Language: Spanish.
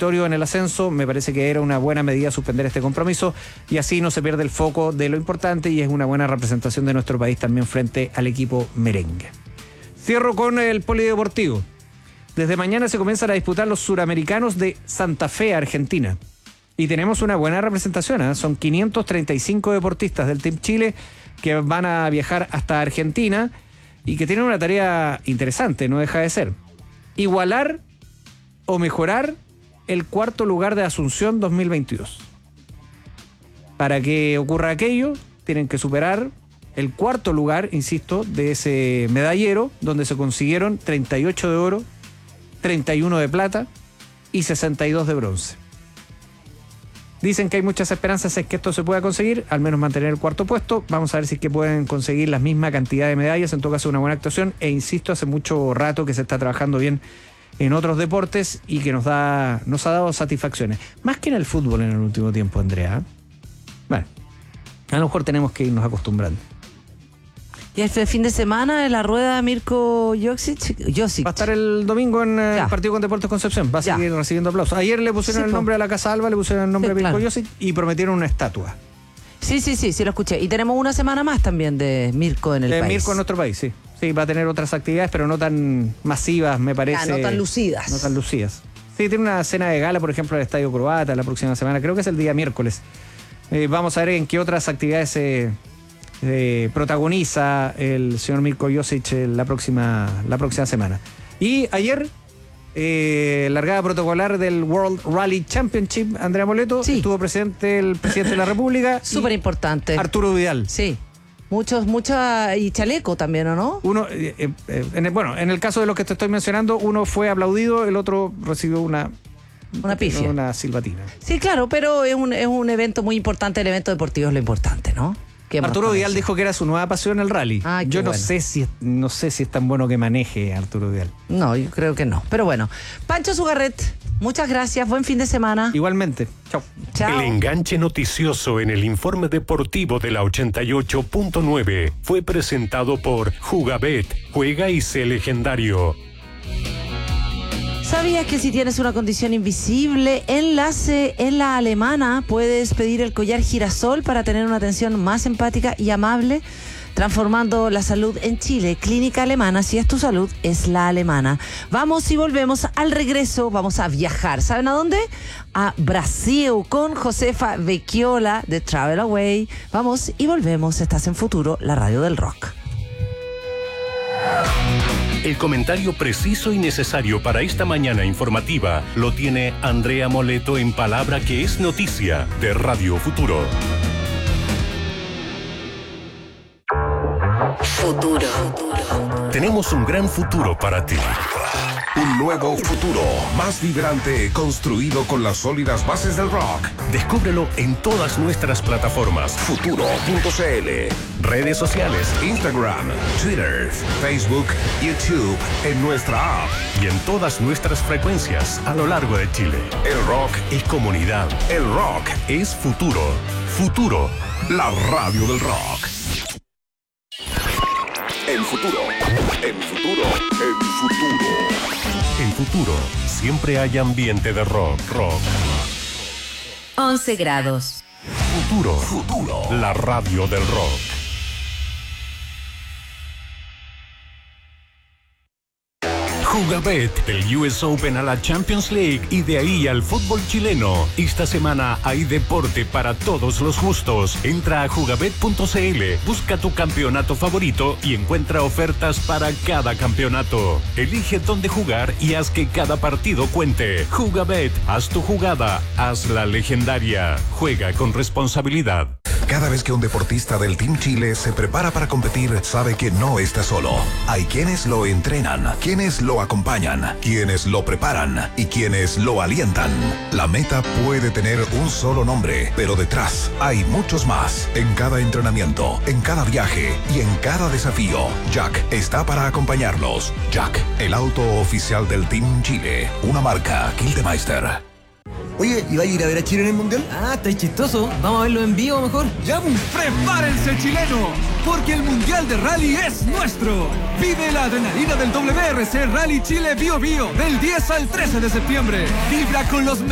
territorio en el ascenso. Me parece que era una buena medida suspender este compromiso y así no se pierde el foco de lo importante y es una buena representación de nuestro país también frente al equipo merengue. Cierro con el polideportivo. Desde mañana se comienzan a disputar los suramericanos de Santa Fe, Argentina. Y tenemos una buena representación, ¿eh? Son 535 deportistas del Team Chile que van a viajar hasta Argentina y que tienen una tarea interesante, no deja de ser. Igualar o mejorar el cuarto lugar de Asunción 2022. Para que ocurra aquello, tienen que superar el cuarto lugar, insisto, de ese medallero, donde se consiguieron 38 de oro, 31 de plata y 62 de bronce. Dicen que hay muchas esperanzas en que esto se pueda conseguir, al menos mantener el cuarto puesto. Vamos a ver si es que pueden conseguir la misma cantidad de medallas, en todo caso una buena actuación. E insisto, hace mucho rato que se está trabajando bien en otros deportes y que nos ha dado satisfacciones. Más que en el fútbol en el último tiempo, Andrea. Bueno, a lo mejor tenemos que irnos acostumbrando. Y este fin de semana en la rueda de Mirko Josic. Va a estar el domingo en el partido con Deportes Concepción. Va a seguir recibiendo aplausos. Ayer le pusieron el nombre a la Casa Alba, le pusieron el nombre a Mirko Josic y prometieron una estatua. Sí, lo escuché. Y tenemos una semana más también de Mirko en el país. De Mirko en nuestro país, sí. Sí, va a tener otras actividades, pero no tan masivas, me parece. No tan lucidas. No tan lucidas. Sí, tiene una cena de gala, por ejemplo, en el Estadio Croata la próxima semana. Creo que es el día miércoles. Vamos a ver en qué otras actividades se protagoniza el señor Mirko Josic la próxima semana. Y ayer, largada protocolar del World Rally Championship, Andrea Moleto, estuvo presente el presidente de la República. Súper importante. Arturo Vidal. Sí. Y chaleco también, ¿o no? Uno, en el caso de los que te estoy mencionando, uno fue aplaudido, el otro recibió una pifia. Una silbatina. Sí, claro, pero es un evento muy importante, el evento deportivo es lo importante, ¿no? Arturo Vidal dijo que era su nueva pasión el rally. Yo no sé si es tan bueno que maneje Arturo Vidal. No, yo creo que no. Pero bueno, Pancho Zugarret, muchas gracias, buen fin de semana. Igualmente, chao. El enganche noticioso en el informe deportivo de la 88.9 fue presentado por Jugabet, juega y sé legendario. ¿Sabías que si tienes una condición invisible, Enlace en la Alemana, puedes pedir el collar girasol para tener una atención más empática y amable? Transformando la salud en Chile. Clínica Alemana, si es tu salud, es la alemana. Vamos y volvemos al regreso, vamos a viajar. ¿Saben a dónde? A Brasil con Josefa Vecchiola de Travel Away. Vamos y volvemos, estás en Futuro, la radio del rock. El comentario preciso y necesario para esta mañana informativa lo tiene Andrea Moleto en Palabra que es Noticia de Radio Futuro. Futuro. Tenemos un gran futuro para ti. Un nuevo futuro, más vibrante, construido con las sólidas bases del rock. Descúbrelo en todas nuestras plataformas. Futuro.cl, redes sociales, Instagram, Twitter, Facebook, YouTube, en nuestra app y en todas nuestras frecuencias a lo largo de Chile. El rock es comunidad. El rock es futuro. Futuro, la radio del rock. El futuro. El futuro. El futuro. En Futuro siempre hay ambiente de rock. 11 grados. Futuro. La radio del rock. Jugabet, del US Open a la Champions League y de ahí al fútbol chileno. Esta semana hay deporte para todos los gustos. Entra a jugabet.cl, busca tu campeonato favorito y encuentra ofertas para cada campeonato. Elige dónde jugar y haz que cada partido cuente. Jugabet, haz tu jugada, hazla legendaria. Juega con responsabilidad. Cada vez que un deportista del Team Chile se prepara para competir, sabe que no está solo. Hay quienes lo entrenan, quienes lo acompañan, quienes lo preparan y quienes lo alientan. La meta puede tener un solo nombre, pero detrás hay muchos más. En cada entrenamiento, en cada viaje y en cada desafío, Jack está para acompañarlos. Jack, el auto oficial del Team Chile, una marca Gildemeister. Oye, ¿y va a ir a ver a Chile en el Mundial? Ah, está chistoso. Vamos a verlo en vivo mejor. ¡Ya! ¡Prepárense, chileno! Porque el Mundial de Rally es nuestro. Vive la adrenalina del WRC Rally Chile Bio Bio del 10 al 13 de septiembre. Vibra con los